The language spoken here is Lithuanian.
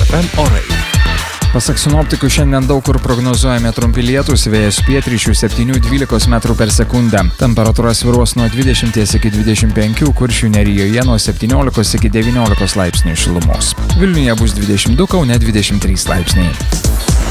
FM orai. Pasak sinoptikų, šiandien daug kur prognozuojame trumpi lietūs, vėjas pietryčių 7-12 metrų per sekundę. Temperatūra svyruos nuo 20 iki 25, Kuršių nerijoje nuo 17 iki 19 laipsnių šilumos. Vilniuje bus 22, Kaune 23 laipsniai.